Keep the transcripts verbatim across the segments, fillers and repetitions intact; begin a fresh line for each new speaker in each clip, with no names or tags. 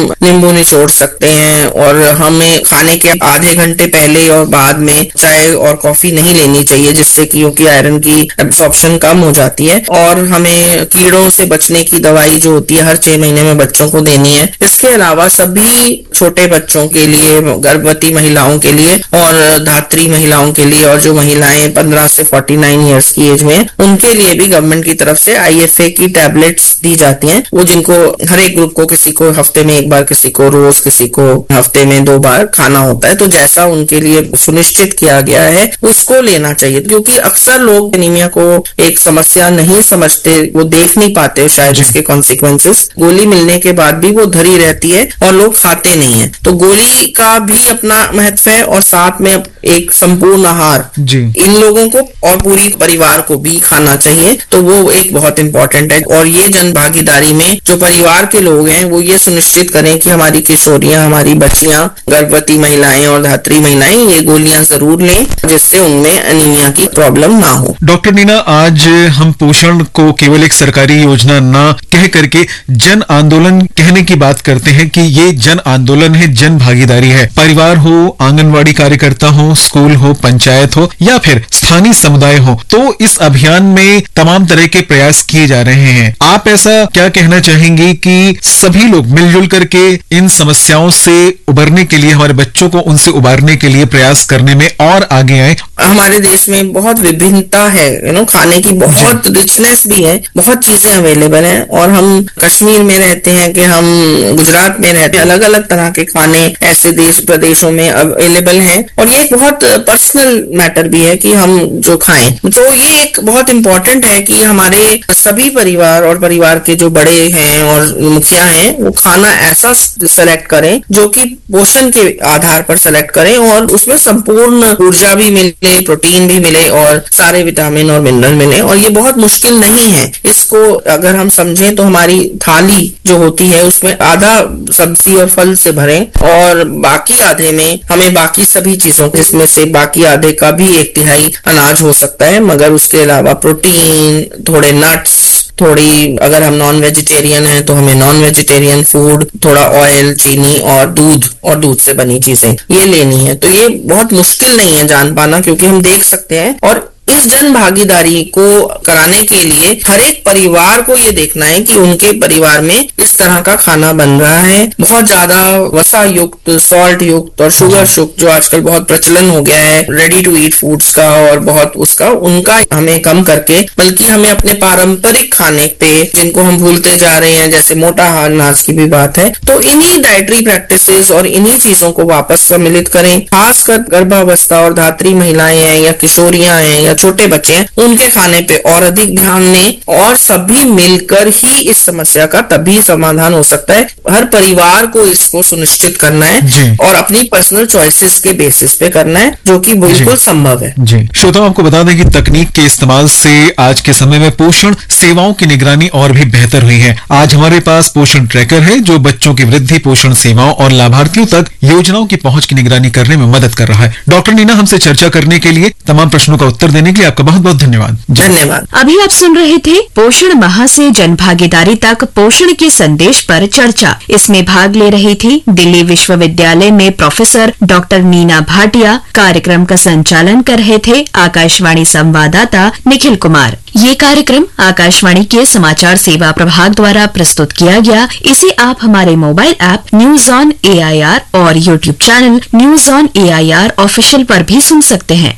नींबू निचोड़ सकते हैं, और हमें खाने के आधे घंटे पहले और बाद में चाय और कॉफी नहीं लेनी चाहिए, जिससे कि क्योंकि आयरन की एब्जॉर्प्शन कम हो जाती है। और हमें कीड़ों से बचने की दवाई जो होती है हर छह महीने में बच्चों को देनी है। इसके अलावा सभी छोटे बच्चों के लिए, गर्भवती महिलाओं के लिए और धात्री महिलाओं के लिए, और जो महिलाएं पंद्रह से उनचास इयर्स की एज में, उनके लिए भी गवर्नमेंट की तरफ से आईएफए की टैबलेट्स दी जाती हैं। वो जिनको हर एक ग्रुप को, किसी को हफ्ते में एक बार, किसी को रोज, किसी को हफ्ते में दो बार खाना होता है। तो जैसा उनके लिए सुनिश्चित किया गया है उसको लेना चाहिए, क्योंकि अक्सर लोग एनीमिया को एक समस्या नहीं समझते, वो देख नहीं पाते शायद इसके कॉन्सिक्वेंसेस। गोली मिलने के बाद भी वो धरी रहती है और लोग खाते नहीं है। तो गोली का भी अपना महत्व है, और साथ में एक संपूर्ण आहार इन लोगों को और पूरी परिवार को भी खाना चाहिए। तो वो एक बहुत इंपॉर्टेंट है। और ये जन भागीदारी में जो परिवार के लोग हैं वो ये सुनिश्चित करें कि हमारी किशोरियां, हमारी बच्चियां, गर्भवती महिलाएं और धात्री महिलाएं ये गोलियां जरूर लें, जिससे उनमें एनीमिया की प्रॉब्लम ना हो।
डॉक्टर नीना, आज हम पोषण को केवल एक सरकारी योजना ना कह करके जन आंदोलन कहने की बात करते हैं कि ये जन आंदोलन है, जन भागीदारी है। परिवार हो, आंगनवाड़ी कार्यकर्ता हो, स्कूल हो, पंचायत हो या फिर स्थानीय समुदाय हो, तो इस अभियान में तमाम तरह के प्रयास किए जा रहे हैं। आप ऐसा क्या कहना चाहेंगे कि सभी लोग मिलजुल करके इन समस्याओं से उबरने के लिए, हमारे बच्चों को उनसे उबारने के लिए प्रयास करने में और आगे आए?
हमारे देश में बहुत विभिन्नता है, यू नो, खाने की बहुत रिचनेस भी है, बहुत चीजें अवेलेबल हैं। और हम कश्मीर में रहते हैं कि हम गुजरात में रहते हैं, अलग अलग तरह के खाने ऐसे देश प्रदेशों में अवेलेबल हैं। और ये एक बहुत पर्सनल मैटर भी है कि हम जो खाएं। तो ये एक बहुत इम्पोर्टेंट है कि हमारे सभी परिवार और परिवार के जो बड़े हैं और मुखिया हैं वो खाना ऐसा सेलेक्ट करें जो कि पोषण के आधार पर सेलेक्ट करें, और उसमें संपूर्ण ऊर्जा भी मिले, प्रोटीन भी मिले और सारे विटामिन और मिनरल मिले। और ये बहुत मुश्किल नहीं है। इसको अगर हम समझें तो हमारी थाली जो होती है उसमें आधा सब्जी और फल से भरें, और बाकी आधे में हमें बाकी सभी चीजों, इसमें से बाकी आधे का भी एक तिहाई अनाज हो सकता है, मगर उसके अलावा प्रोटीन, थोड़े नट्स, थोड़ी, अगर हम नॉन वेजिटेरियन हैं तो हमें नॉन वेजिटेरियन फूड, थोड़ा ऑयल, चीनी और दूध और दूध से बनी चीजें ये लेनी है। तो ये बहुत मुश्किल नहीं है जान पाना, क्योंकि हम देख सकते हैं। और इस जन भागीदारी को कराने के लिए हर एक परिवार को ये देखना है कि उनके परिवार में इस तरह का खाना बन रहा है। बहुत ज्यादा वसा युक्त, सॉल्ट युक्त और शुगर युक्त जो आजकल बहुत प्रचलन हो गया है रेडी टू ईट फूड्स का, और बहुत उसका उनका हमें कम करके, बल्कि हमें अपने पारंपरिक खाने पे जिनको हम भूलते जा रहे हैं, जैसे मोटा अनाज की भी बात है, तो इन्हीं डाइटरी प्रैक्टिसेस और इन्हीं चीजों को वापस सम्मिलित करें। खासकर गर्भावस्था और धात्री महिलाएं हैं या किशोरियां हैं या छोटे बच्चे हैं, उनके खाने पे और अधिक ध्यान दें, और सभी मिलकर ही इस समस्या का तभी समाधान हो सकता है। हर परिवार को इसको सुनिश्चित करना है और अपनी पर्सनल चॉइसेस के बेसिस पे करना है, जो कि बिल्कुल संभव है।
जी श्रोताओं, आपको बता दें कि तकनीक के इस्तेमाल से आज के समय में पोषण सेवाओं की निगरानी और भी बेहतर हुई है। आज हमारे पास पोषण ट्रैकर है जो बच्चों की वृद्धि, पोषण सेवाओं और लाभार्थियों तक योजनाओं की पहुंच की निगरानी करने में मदद कर रहा है। डॉक्टर नीना, हमसे चर्चा करने के लिए, तमाम प्रश्नों का उत्तर देने के लिए आपका बहुत बहुत धन्यवाद।
धन्यवाद।
अभी आप सुन रहे थे पोषण माह से जन भागीदारी तक पोषण के संदेश पर चर्चा। इसमें भाग ले रही थी दिल्ली विश्वविद्यालय में प्रोफेसर डॉक्टर नीना भाटिया। कार्यक्रम का संचालन कर रहे थे आकाशवाणी संवाददाता निखिल कुमार। ये कार्यक्रम आकाशवाणी के समाचार सेवा प्रभाग द्वारा प्रस्तुत किया गया। इसे आप हमारे mobile app news on A I R और YouTube channel news on A I R official पर भी सुन सकते हैं।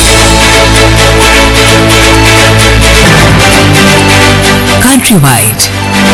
Countrywide